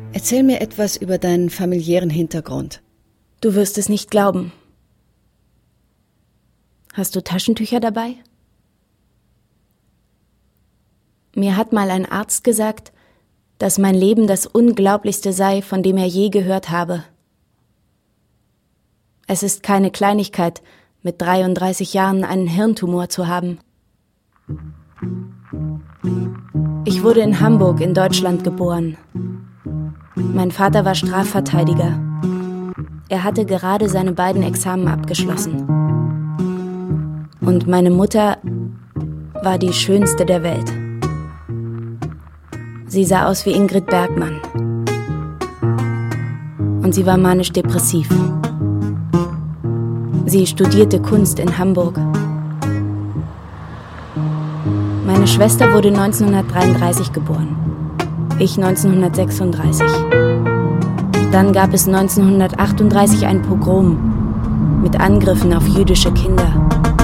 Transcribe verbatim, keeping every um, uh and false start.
Erzähl mir etwas über deinen familiären Hintergrund. Du wirst es nicht glauben. Hast du Taschentücher dabei? Mir hat mal ein Arzt gesagt, dass mein Leben das Unglaublichste sei, von dem er je gehört habe. Es ist keine Kleinigkeit, mit dreiunddreißig Jahren einen Hirntumor zu haben. Ich wurde in Hamburg in Deutschland geboren. Mein Vater war Strafverteidiger. Er hatte gerade seine beiden Examen abgeschlossen. Und meine Mutter war die schönste der Welt. Sie sah aus wie Ingrid Bergmann. Und sie war manisch-depressiv. Sie studierte Kunst in Hamburg. Meine Schwester wurde neunzehnhundertdreiunddreißig geboren. Ich neunzehnhundertsechsunddreißig. Dann gab es neunzehnhundertachtunddreißig ein Pogrom mit Angriffen auf jüdische Kinder.